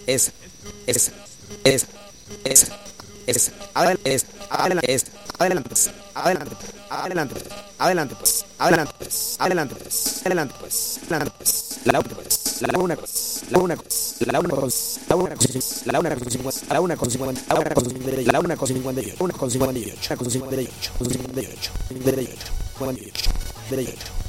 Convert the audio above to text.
es, es, adelante, la una pues, la una pues, la una pues, la una con 50, la una con 50, la una con 50, la una con 58, la una con 58, una con 58, una con 58, 58, 58, 58, 58, 58.